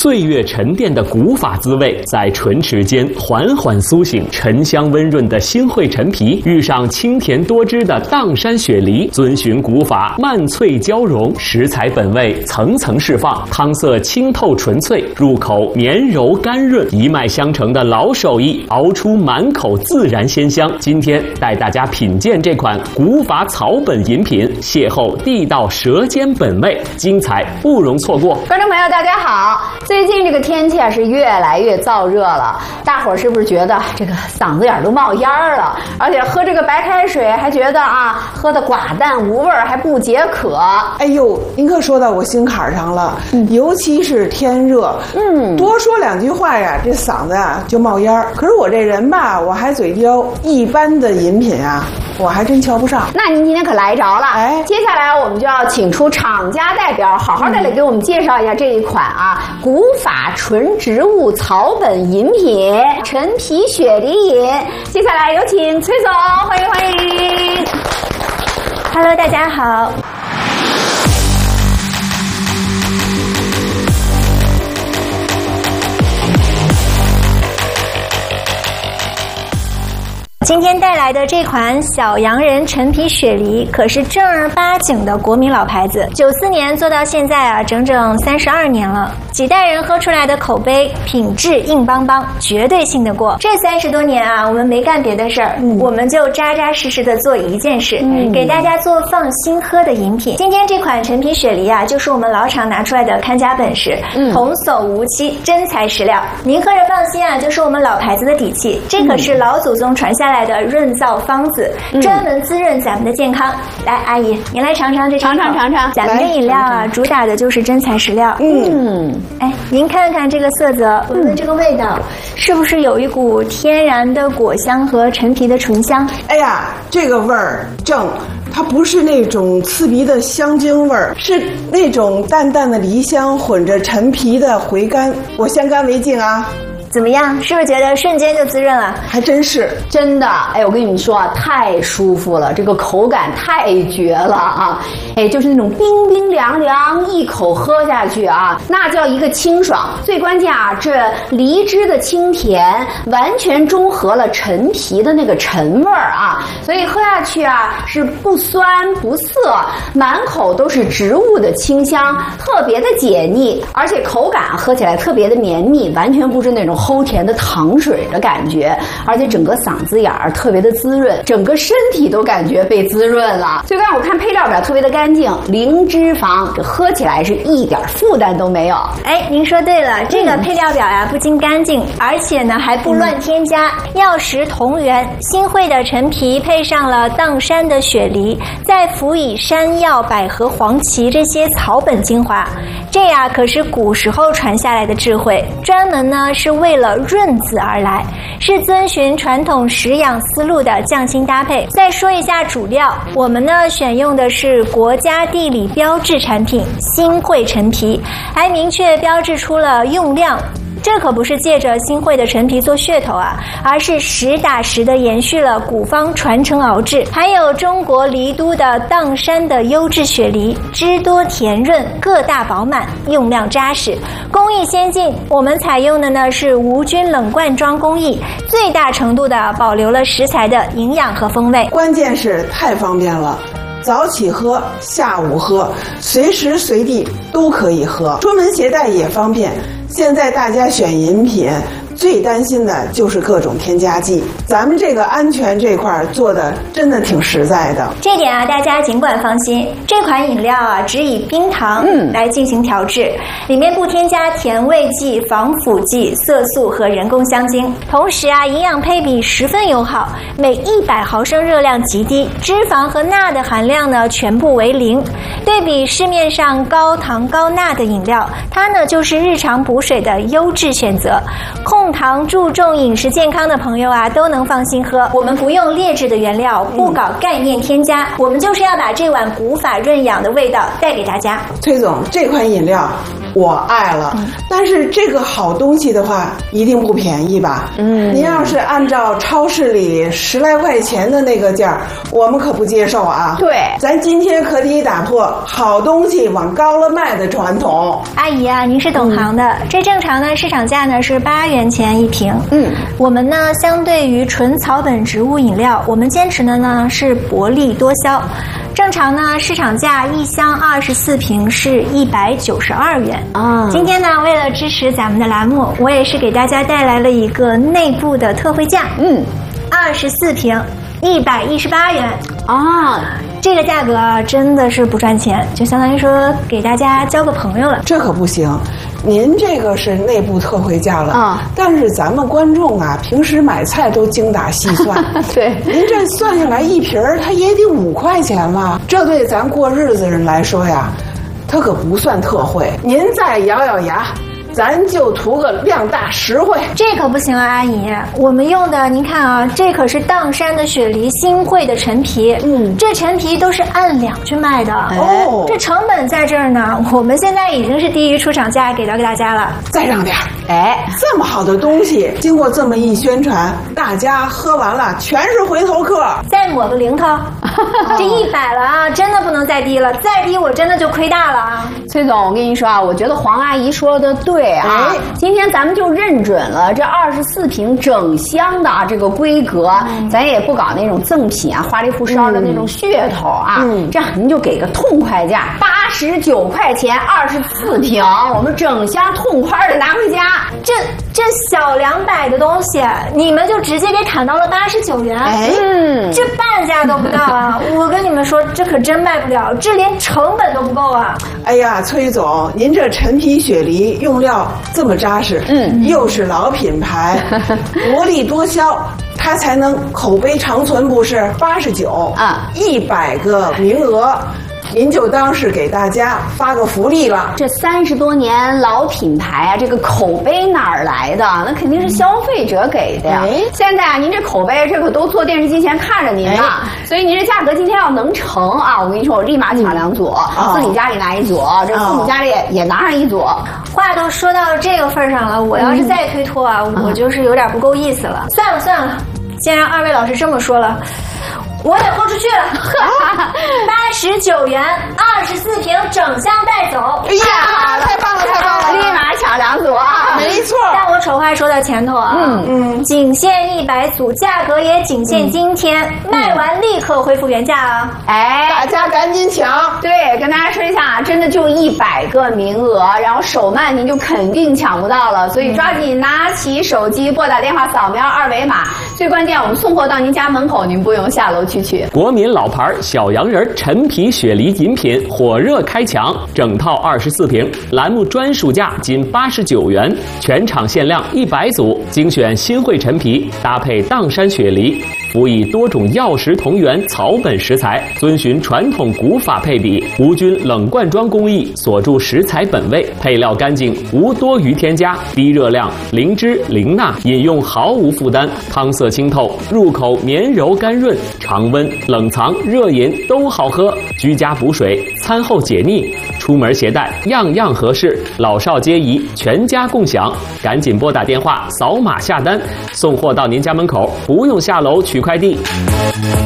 岁月沉淀的古法滋味在唇齿间缓缓苏醒，沉香温润的新会陈皮遇上清甜多汁的砀山雪梨，遵循古法慢脆交融，食材本味层层释放，汤色清透纯粹，入口绵柔甘润，一脉相承的老手艺熬出满口自然鲜香。今天带大家品鉴这款古法草本饮品，邂逅地道舌尖本味，精彩不容错过。 观众朋友大家好，最近这个天气是越来越燥热了，大伙儿是不是觉得这个嗓子眼都冒烟了，而且喝这个白开水还觉得喝的寡淡无味，还不解渴。 哎呦，您可说到我心坎上了，尤其是天热，多说两句话呀，这嗓子就冒烟。可是我这人吧，我还嘴刁，一般的饮品我还真瞧不上。 那您今天可来着了，接下来我们就要请出厂家代表，好好的来给我们介绍一下这一款古法纯植物草本饮品陈皮雪梨饮。接下来有请崔总，欢迎欢迎。 Hello， 大家好。今天带来的这款小洋人陈皮雪梨可是正儿八经的国民老牌子，94年做到现在整整32年了，几代人喝出来的口碑品质硬邦邦，绝对信得过。这30多年我们没干别的事儿，我们就扎扎实实的做一件事，给大家做放心喝的饮品。今天这款陈皮雪梨就是我们老厂拿出来的看家本事，童叟无欺，真材实料，您喝着放心就是我们老牌子的底气。这可是老祖宗传下来的润燥方子，专门滋润咱们的健康。来，阿姨，您来尝尝这尝。咱们的饮料主打的就是真材实料。哎，您看看这个色泽，闻闻这个味道，是不是有一股天然的果香和陈皮的醇香？ 哎呀，这个味儿正。它不是那种刺鼻的香精味儿，是那种淡淡的梨香混着陈皮的回甘。我先干为敬怎么样？是不是觉得瞬间就滋润了？ 还真是， 真的。我跟你们说太舒服了，这个口感太绝了就是那种冰冰凉凉，一口喝下去那叫一个清爽。最关键这梨汁的清甜完全中和了陈皮的那个陈味儿所以喝下去是不酸不涩，满口都是植物的清香，特别的解腻，而且口感喝起来特别的绵密，完全不是那种齁甜的糖水的感觉，而且整个嗓子眼特别的滋润，整个身体都感觉被滋润了。最关键我看配料表特别的干净，零脂肪，这喝起来是一点负担都没有。 您说对了，这个配料表不仅干净，而且呢还不乱添加，药食同源。新会的陈皮配上了砀山的雪梨，再辅以山药、百合、黄芪这些草本精华，这可是古时候传下来的智慧，专门呢是为了润子而来，是遵循传统食养思路的匠心搭配。再说一下主料，我们呢选用的是国家地理标志产品新会陈皮，还明确标志出了用量。这可不是借着新会的陈皮做噱头而是实打实的延续了古方传承熬制。还有中国梨都的砀山的优质雪梨，汁多甜润，个大饱满，用量扎实，工艺先进。我们采用的呢是无菌冷罐装工艺，最大程度的保留了食材的营养和风味。 关键是太方便了，早起喝，下午喝，随时随地都可以喝，出门携带也方便。现在大家选饮品最担心的就是各种添加剂，咱们这个安全这块做的真的挺实在的。 这点大家尽管放心，这款饮料只以冰糖来进行调制，里面不添加甜味剂、防腐剂、色素和人工香精。同时营养配比十分友好，每100毫升热量极低，脂肪和钠的含量呢全部为0。对比市面上高糖高钠的饮料，它呢就是日常补水的优质选择，控控糖、注重饮食健康的朋友啊，都能放心喝。我们不用劣质的原料，不搞概念添加，我们就是要把这碗古法润养的味道带给大家。 崔总，这款饮料我爱了，但是这个好东西的话，一定不便宜吧？您要是按照超市里10来块钱的那个价，我们可不接受啊。 对， 咱今天可得打破好东西往高了卖的传统。 阿姨啊，您是懂行的，这正常呢，市场价呢是8元钱一瓶。我们呢相对于纯草本植物饮料，我们坚持的呢是薄利多销。正常呢，市场价1箱24瓶是192元。今天呢，为了支持咱们的栏目，我也是给大家带来了一个内部的特惠价。24瓶118元啊，这个价格真的是不赚钱，就相当于说给大家交个朋友了。 这可不行，您这个是内部特惠价了啊，但是咱们观众啊，平时买菜都精打细算， 对， 您这算下来一瓶儿，它也得5块钱了，这对咱过日子人来说呀，它可不算特惠。您再咬咬牙，咱就图个量大实惠。 这可不行啊，阿姨，我们用的您看啊，这可是砀山的雪梨新汇的陈皮，这陈皮都是按两去卖的哦，这成本在这儿呢，我们现在已经是低于出厂价给到给大家了， 再让点儿。这么好的东西，经过这么一宣传，大家喝完了全是回头客， 再抹个零头，这100了啊，真的不能再低了，再低我真的就亏大了啊。 崔总，我跟你说啊，我觉得黄阿姨说的对啊，今天咱们就认准了这24瓶整箱的啊这个规格，咱也不搞那种赠品啊花里胡哨的那种噱头啊，这样您就给个痛快价，89块钱24瓶，我们整箱痛快的拿回家。 这小200的东西，你们就直接给砍到了89元，这半价都不到啊！我跟你们说，这可真卖不了，这连成本都不够啊！ 哎呀，崔总，您这陈皮雪梨用料这么扎实，又是老品牌，薄利多销，它才能口碑长存，不是？89啊，100个名额。您就当是给大家发个福利了。 这30多年老品牌啊，这个口碑哪儿来的？那肯定是消费者给的呀。现在啊，您这口碑，这可都坐电视机前看着您呢。所以您这价格今天要能成啊，我跟你说，我立马抢2组，自己家里拿1组，这父母家里也拿上1组。 话都说到这个份上了，我要是再推脱啊，我就是有点不够意思了。算了，既然2位老师这么说了。我也豁出去了，89元24瓶整箱带走。 哎呀，太棒了， 立马抢2组啊！ 没错。 但我丑话说到前头啊，仅限100组，价格也仅限今天，卖完立刻恢复原价啊！ 大家赶紧抢！ 对，跟大家说一下，真的就100个名额，然后手慢您就肯定抢不到了，所以抓紧拿起手机，拨打电话，扫描2维码。最关键，我们送货到您家门口，您不用下楼去取。 国民老牌小洋人陈皮雪梨饮品火热开抢，整套24瓶，栏目专属价仅89元，全场限量100组，精选新汇陈皮，搭配砀山雪梨，辅以多种药食同源草本食材，遵循传统古法配比，无菌冷灌装工艺，锁住食材本味，配料干净，无多余添加，低热量，零脂零钠，饮用毫无负担，汤色清透，入口绵柔甘润，常温冷藏热饮都好喝，居家补水，餐后解腻，出门携带样样合适，老少皆宜，全家共享。赶紧拨打电话，扫码下单，送货到您家门口，不用下楼取快递。